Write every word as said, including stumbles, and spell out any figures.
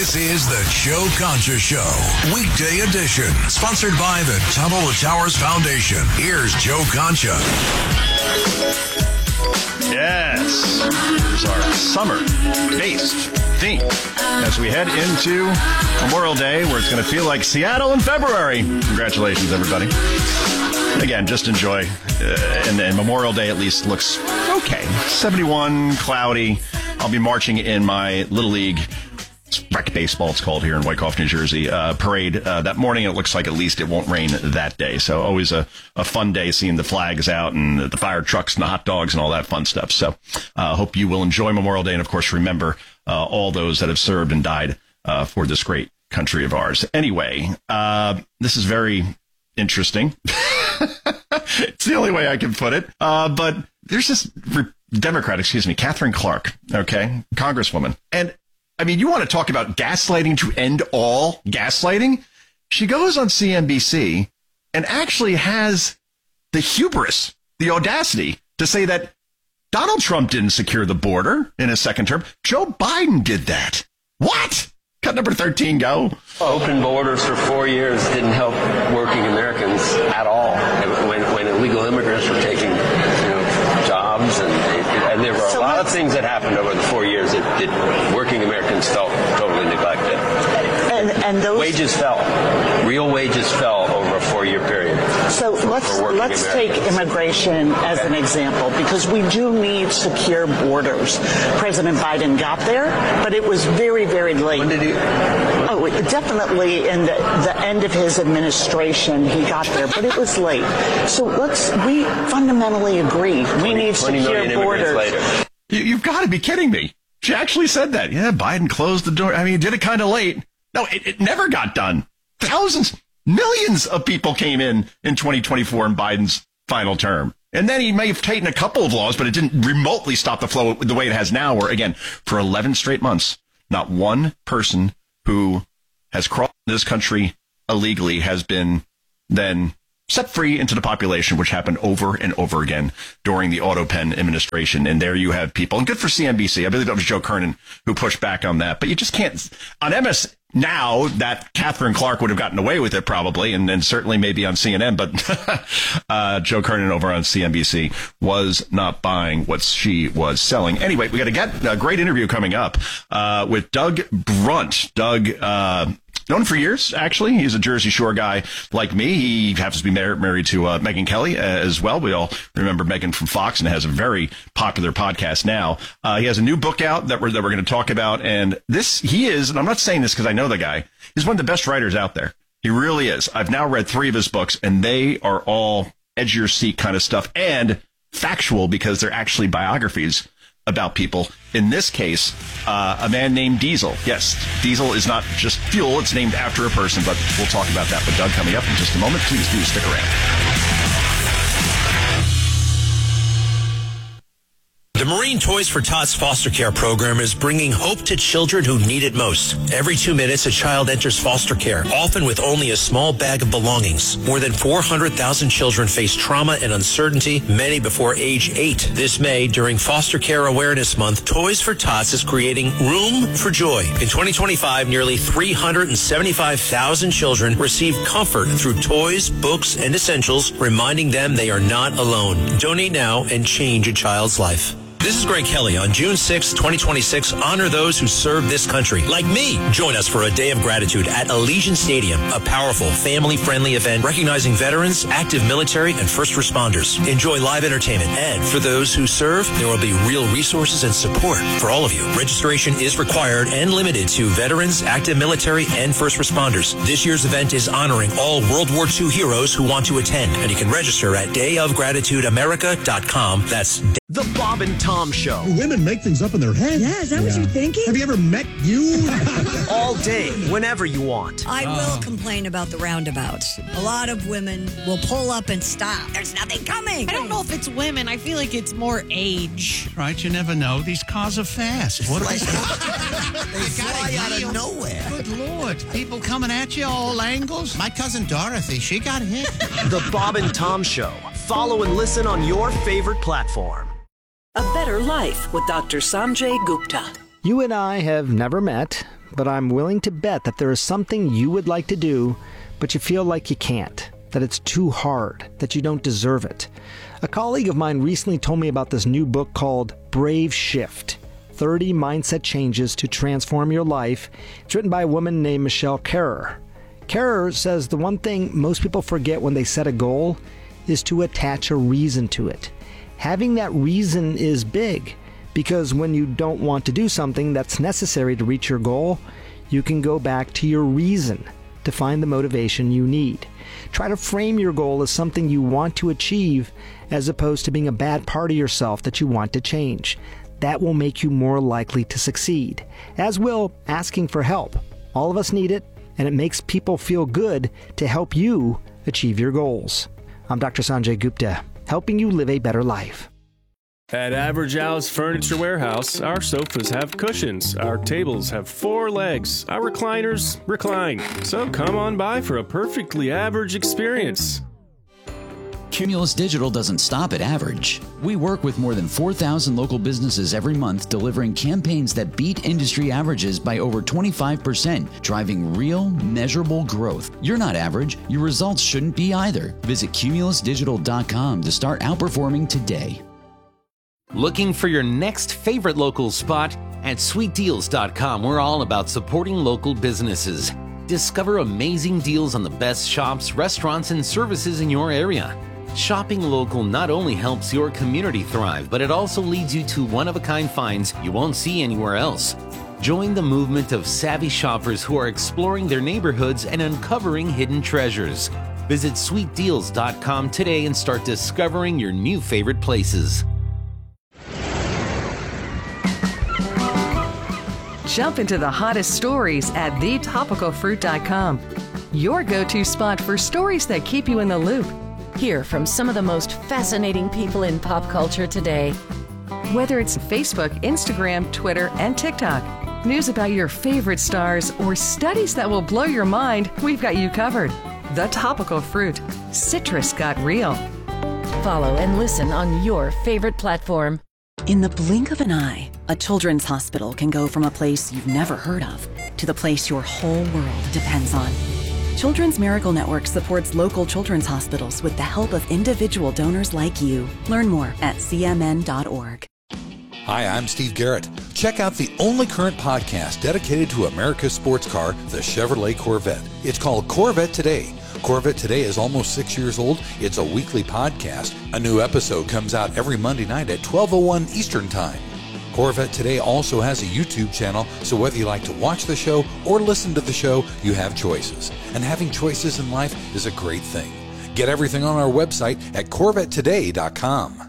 This is the Joe Concha Show, weekday edition, sponsored by the Tunnel of Towers Foundation. Here's Joe Concha. Yes, here's our summer-based theme as we head into Memorial Day, where it's going to feel like Seattle in February. Congratulations, everybody. Again, just enjoy. Uh, and, and Memorial Day at least looks okay. seventy-one, cloudy. I'll be marching in my Little League rec baseball, it's called here in Wyckoff, New Jersey, uh, parade uh, that morning. It looks like at least it won't rain that day. So always a, a fun day seeing the flags out and the fire trucks and the hot dogs and all that fun stuff. So I uh, hope you will enjoy Memorial Day. And, of course, remember uh, all those that have served and died uh, for this great country of ours. Anyway, uh, this is very interesting. It's the only way I can put it. Uh, but there's this re- Democrat, excuse me, Catherine Clark, okay, Congresswoman. And I mean, you want to talk about gaslighting to end all gaslighting? She goes on C N B C and actually has the hubris, the audacity to say that Donald Trump didn't secure the border in his second term. Joe Biden did that. What? Cut number thirteen, go. Open borders for four years didn't help working Americans at all. When, when illegal immigrants were taking, you know, jobs, and, and there were a so lot of things that happened over the four years that, that working Americans felt totally neglected. And, and those wages fell. Real wages fell over a four-year period. So for, let's for let's take Americans. immigration as okay. an example, because we do need secure borders. President Biden got there, but it was very, very late. When did he? Oh, definitely in the, the end of his administration, he got there, but it was late. So let's we fundamentally agree. We need secure borders. Later. You, you've got to be kidding me. She actually said that. Yeah, Biden closed the door. I mean, he did it kind of late. No, it, it never got done. Thousands, millions of people came in in twenty twenty-four in Biden's final term. And then he may have taken a couple of laws, but it didn't remotely stop the flow the way it has now, where, again, for eleven straight months, not one person who has crossed this country illegally has been then set free into the population, which happened over and over again during the Auto Pen administration. And there you have people, and good for C N B C. I believe that was Joe Kernan who pushed back on that. But you just can't, on M S now, that Catherine Clark would have gotten away with it probably, and, and certainly maybe on C N N, but uh, Joe Kernan over on C N B C was not buying what she was selling. Anyway, we got to get a great interview coming up uh, with Doug Brunt. Doug, uh, known for years, actually. He's a Jersey Shore guy like me. He happens to be mar- married to uh, Megyn Kelly uh, as well. We all remember Megyn from Fox, and has a very popular podcast now. Uh, he has a new book out that we're, that we're going to talk about. And this, he is, and I'm not saying this because I know the guy, he's one of the best writers out there. He really is. I've now read three of his books, and they are all edge of your seat kind of stuff and factual because they're actually biographies about people. In this case, uh, a man named Diesel. Yes, Diesel is not just fuel. It's named after a person, but we'll talk about that with Doug coming up in just a moment. Please do stick around. The Marine Toys for Tots foster care program is bringing hope to children who need it most. Every two minutes, a child enters foster care, often with only a small bag of belongings. More than four hundred thousand children face trauma and uncertainty, many before age eight. This May, during Foster Care Awareness Month, Toys for Tots is creating Room for Joy. In twenty twenty-five, nearly three hundred seventy-five thousand children received comfort through toys, books, and essentials, reminding them they are not alone. Donate now and change a child's life. This is Greg Kelly. On June sixth, twenty twenty-six, honor those who serve this country, like me. Join us for a day of gratitude at Elysian Stadium, a powerful, family-friendly event recognizing veterans, active military, and first responders. Enjoy live entertainment, and for those who serve, there will be real resources and support for all of you. Registration is required and limited to veterans, active military, and first responders. This year's event is honoring all World War Two heroes who want to attend, and you can register at day of gratitude america dot com. That's The Bob and Tom Show. Women make things up in their head. Yeah, is that yeah. what you're thinking? Have you ever met you? All day, whenever you want. I oh. will complain about the roundabouts. A lot of women will pull up and stop. There's nothing coming. I don't know if it's women. I feel like it's more age. Right, you never know. These cars are fast. What are they? They fly out of nowhere. Good Lord. People coming at you all angles. My cousin Dorothy, she got hit. The Bob and Tom Show. Follow and listen on your favorite platform. A Better Life with Doctor Sanjay Gupta. You and I have never met, but I'm willing to bet that there is something you would like to do, but you feel like you can't, that it's too hard, that you don't deserve it. A colleague of mine recently told me about this new book called Brave Shift, thirty Mindset Changes to Transform Your Life. It's written by a woman named Michelle Kerrer. Kerrer says the one thing most people forget when they set a goal is to attach a reason to it. Having that reason is big, because when you don't want to do something that's necessary to reach your goal, you can go back to your reason to find the motivation you need. Try to frame your goal as something you want to achieve as opposed to being a bad part of yourself that you want to change. That will make you more likely to succeed, as will asking for help. All of us need it, and it makes people feel good to help you achieve your goals. I'm Doctor Sanjay Gupta, helping you live a better life. At Average Al's Furniture Warehouse, our sofas have cushions, our tables have four legs, our recliners recline. So come on by for a perfectly average experience. Cumulus Digital doesn't stop at average. We work with more than four thousand local businesses every month, delivering campaigns that beat industry averages by over twenty-five percent, driving real, measurable growth. You're not average. Your results shouldn't be either. Visit cumulus digital dot com to start outperforming today. Looking for your next favorite local spot? At sweet deals dot com, we're all about supporting local businesses. Discover amazing deals on the best shops, restaurants, and services in your area. Shopping local not only helps your community thrive, but it also leads you to one-of-a-kind finds you won't see anywhere else. Join the movement of savvy shoppers who are exploring their neighborhoods and uncovering hidden treasures. Visit sweet deals dot com today and start discovering your new favorite places. Jump into the hottest stories at the topical fruit dot com. Your go-to spot for stories that keep you in the loop. Hear from some of the most fascinating people in pop culture today. Whether it's Facebook, Instagram, Twitter, and TikTok, news about your favorite stars, or studies that will blow your mind, we've got you covered. The Topical Fruit. Citrus got real. Follow and listen on your favorite platform. In the blink of an eye, a children's hospital can go from a place you've never heard of to the place your whole world depends on. Children's Miracle Network supports local children's hospitals with the help of individual donors like you. Learn more at c m n dot org. Hi, I'm Steve Garrett. Check out the only current podcast dedicated to America's sports car, the Chevrolet Corvette. It's called Corvette Today. Corvette Today is almost six years old. It's a weekly podcast. A new episode comes out every Monday night at twelve oh one Eastern Time. Corvette Today also has a YouTube channel, so whether you like to watch the show or listen to the show, you have choices. And having choices in life is a great thing. Get everything on our website at corvette today dot com.